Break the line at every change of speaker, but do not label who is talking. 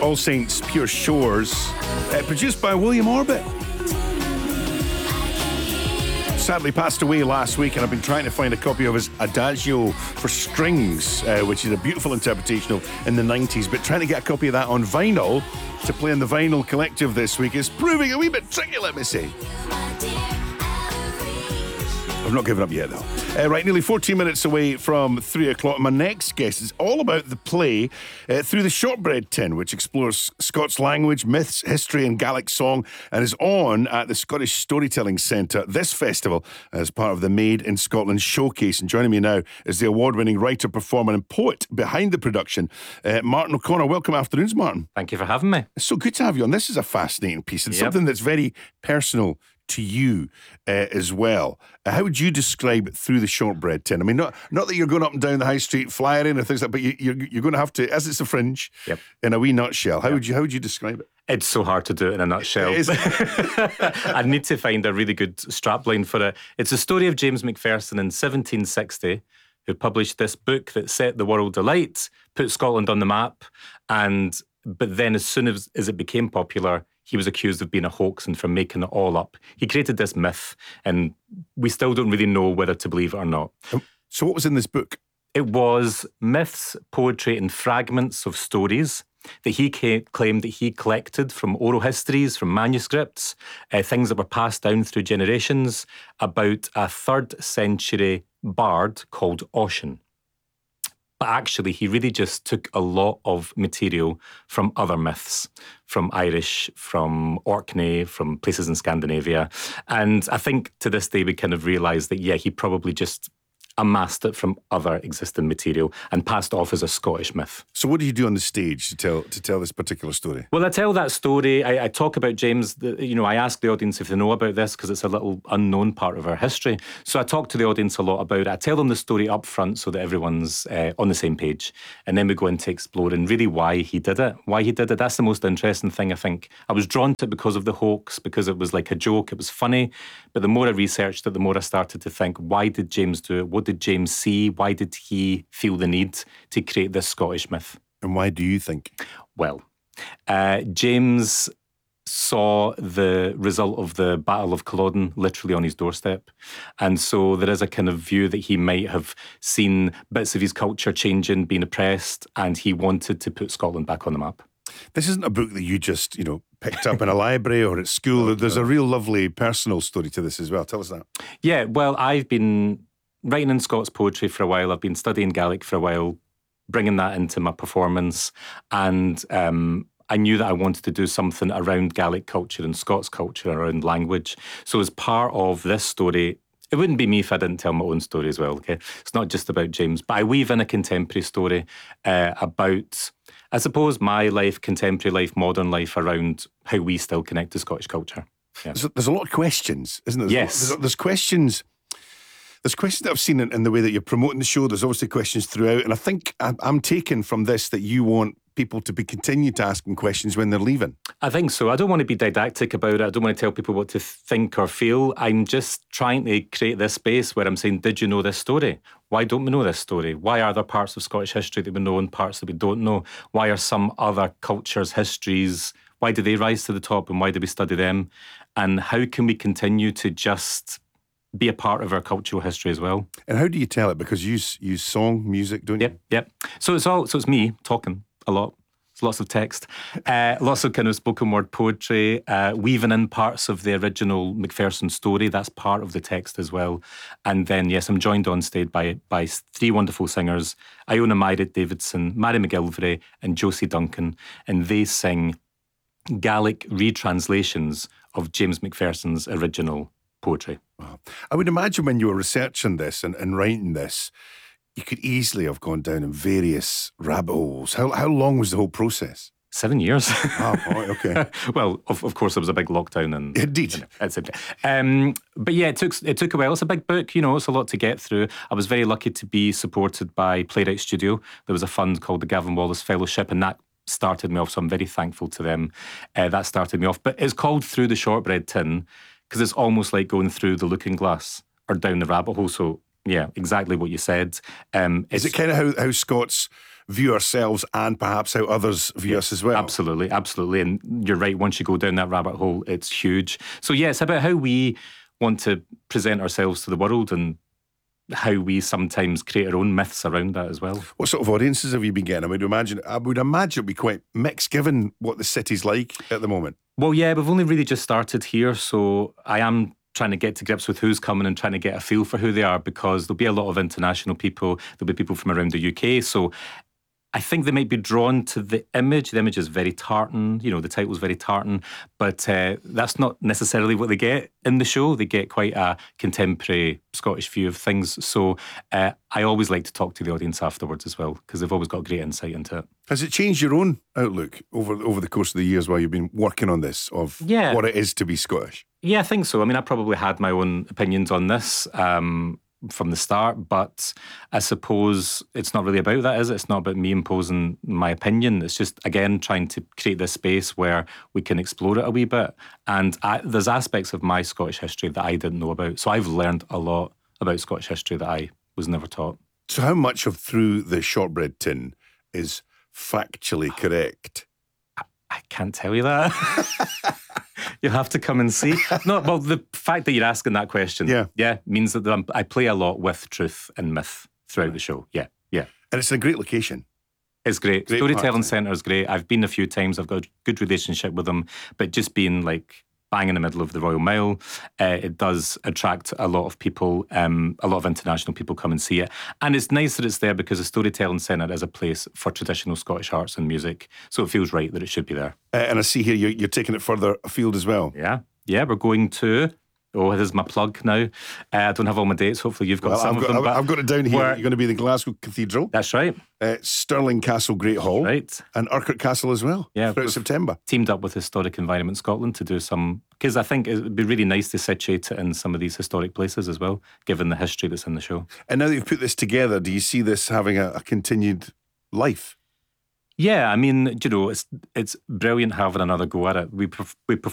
All Saints Pure Shores, produced by William Orbit. Sadly passed away last week, and I've been trying to find a copy of his Adagio for Strings, which is a beautiful interpretation of in the 90s, but trying to get a copy of that on vinyl to play in the Vinyl Collective this week is proving a wee bit tricky, let me say. I've not given up yet, though. Right, nearly 14 minutes away from 3 o'clock. My next guest is all about the play Through the Shortbread Tin, which explores Scots language, myths, history and Gaelic song, and is on at the Scottish Storytelling Centre this festival as part of the Made in Scotland showcase. And joining me now is the award-winning writer, performer and poet behind the production, Martin O'Connor. Welcome afternoons, Martin.
Thank you for having me.
It's so good to have you on. This is a fascinating piece. It's something that's very personal to you as well. How would you describe Through the Shortbread Tin? I mean, not that you're going up and down the high street flying or things like that, but you're going to have to, as it's a fringe, in a wee nutshell. How would you describe it?
It's so hard to do it in a nutshell. I need to find a really good strapline for it. It's the story of James Macpherson in 1760, who published this book that set the world alight, put Scotland on the map, but then as soon as it became popular, he was accused of being a hoax and for making it all up. He created this myth, and we still don't really know whether to believe it or not.
So what was in this book?
It was myths, poetry and fragments of stories that he claimed that he collected from oral histories, from manuscripts, things that were passed down through generations, about a 3rd century bard called Ossian. But actually, he really just took a lot of material from other myths, from Irish, from Orkney, from places in Scandinavia. And I think to this day, we kind of realise that, he probably just amassed it from other existing material and passed off as a Scottish myth.
So what do you do on the stage to tell this particular story?
Well, I tell that story. I talk about James. I ask the audience if they know about this because it's a little unknown part of our history. So I talk to the audience a lot about it. I tell them the story up front so that everyone's on the same page. And then we go into exploring really why he did it. That's the most interesting thing, I think. I was drawn to it because of the hoax, because it was like a joke. It was funny. But the more I researched it, the more I started to think, why did James do it? What did James see? Why did he feel the need to create this Scottish myth?
And why do you think?
Well, James saw the result of the Battle of Culloden literally on his doorstep. And so there is a kind of view that he might have seen bits of his culture changing, being oppressed, and he wanted to put Scotland back on the map.
This isn't a book that you just, picked up in a library or at school. There's a real lovely personal story to this as well. Tell us that.
Yeah, well, I've been writing in Scots poetry for a while. I've been studying Gaelic for a while, bringing that into my performance. And I knew that I wanted to do something around Gaelic culture and Scots culture, around language. So as part of this story, it wouldn't be me if I didn't tell my own story as well, okay? It's not just about James, but I weave in a contemporary story about, I suppose, my life, contemporary life, modern life, around how we still connect to Scottish culture. Yeah.
There's a lot of questions, isn't there?
Yes.
There's questions. There's questions that I've seen in the way that you're promoting the show. There's obviously questions throughout. And I think I'm taken from this that you want people to be continue to asking questions when they're leaving.
I think so. I don't want to be didactic about it. I don't want to tell people what to think or feel. I'm just trying to create this space where I'm saying, did you know this story? Why don't we know this story? Why are there parts of Scottish history that we know and parts that we don't know? Why are some other cultures, histories, why do they rise to the top and why do we study them? And how can we continue to just be a part of our cultural history as well?
And how do you tell it? Because you use song, music, don't you?
Yep. So it's me talking a lot. It's lots of text, lots of kind of spoken word poetry, weaving in parts of the original Macpherson story. That's part of the text as well. And then, yes, I'm joined on stage by 3 wonderful singers, Iona Myrick Davidson, Mary McGilvray and Josie Duncan, and they sing Gaelic retranslations of James Macpherson's original poetry.
Wow. I would imagine when you were researching this and writing this, you could easily have gone down in various rabbit holes. How long was the whole process?
7 years.
Oh, boy, okay.
Well, of course, there was a big lockdown, and
indeed,
etc. But yeah, it took a while. It's a big book, it's a lot to get through. I was very lucky to be supported by Playwright Studio. There was a fund called the Gavin Wallace Fellowship, and that started me off. So I'm very thankful to them. That started me off. But it's called Through the Shortbread Tin because it's almost like going through the looking glass or down the rabbit hole. So yeah, exactly what you said.
Is it kind of how Scots view ourselves and perhaps how others view us as well.
Absolutely, absolutely. And you're right, once you go down that rabbit hole, it's huge. So yeah, it's about how we want to present ourselves to the world and how we sometimes create our own myths around that as well.
What sort of audiences have you been getting? I would imagine it'd be quite mixed given what the city's like at the moment.
Well, yeah, we've only really just started here, so I am trying to get to grips with who's coming and trying to get a feel for who they are, because there'll be a lot of international people, there'll be people from around the UK, so I think they might be drawn to the image. The image is very tartan, the title's very tartan, but that's not necessarily what they get in the show. They get quite a contemporary Scottish view of things. So I always like to talk to the audience afterwards as well, because they've always got great insight into it.
Has it changed your own outlook over the course of the years while you've been working on this, of what it is to be Scottish?
Yeah, I think so. I mean, I probably had my own opinions on this from the start, but I suppose it's not really about that, is it? It's not about me imposing my opinion. It's just, again, trying to create this space where we can explore it a wee bit. And there's aspects of my Scottish history that I didn't know about. So I've learned a lot about Scottish history that I was never taught.
So how much of Through the Shortbread Tin is factually correct?
I can't tell you that. You'll have to come and see. No, well, the fact that you're asking that question, means that I play a lot with truth and myth throughout the show. Yeah.
And it's a great location.
It's great. Storytelling Centre is great. I've been a few times. I've got a good relationship with them. But just being like bang in the middle of the Royal Mile, it does attract a lot of people. A lot of international people come and see it. And it's nice that it's there, because the Storytelling Centre is a place for traditional Scottish arts and music. So it feels right that it should be there.
And I see here you're taking it further afield as well.
Yeah, we're going to... Oh, this is my plug now. I don't have all my dates. Hopefully you've got some of them.
I've got it down here. You're going to be the Glasgow Cathedral.
That's right.
Stirling Castle Great Hall.
Right.
And Urquhart Castle as well.
Yeah.
Throughout September.
Teamed up with Historic Environment Scotland to do some... Because I think it would be really nice to situate it in some of these historic places as well, given the history that's in the show. And
now that you've put this together, do you see this having a continued life?
Yeah, I mean, it's brilliant having another go at it. We prefer